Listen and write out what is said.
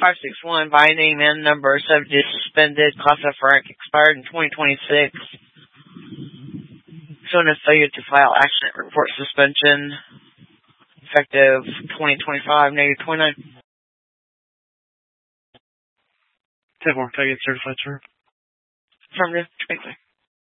561 by name and number, subject suspended, class F rank, expired in 2026. Showing a failure to file accident report suspension, effective 2025, -29. 10-4, can I get certified, sir? Affirmative. Thank you.